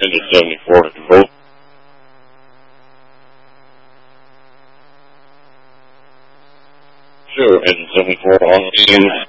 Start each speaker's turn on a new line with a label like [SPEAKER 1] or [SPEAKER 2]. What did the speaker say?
[SPEAKER 1] into 74 to control. Sure, engine 74 on the